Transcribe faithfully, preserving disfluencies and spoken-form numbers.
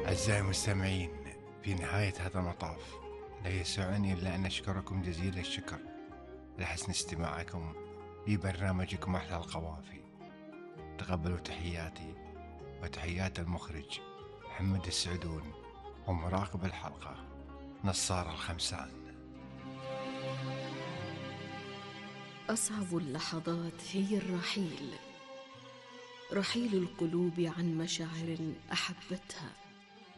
أعزائي المستمعين، في نهاية هذا المطاف لا يسعني إلا أن أشكركم جزيل الشكر لحسن استماعكم لبرنامجكم أحلى القوافي. تقبلوا تحياتي وتحيات المخرج محمد السعدون ومراقب الحلقة نصار الخمسان. أصعب اللحظات هي الرحيل، رحيل القلوب عن مشاعر أحبتها،